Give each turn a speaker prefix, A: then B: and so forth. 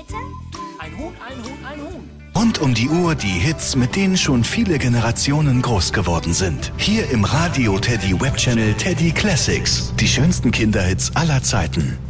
A: bitte?
B: Ein Huhn, ein Huhn, ein Huhn.
C: Rund um die Uhr die Hits, mit denen schon viele Generationen groß geworden sind. Hier im Radio Teddy Webchannel Teddy Classics. Die schönsten Kinderhits aller Zeiten.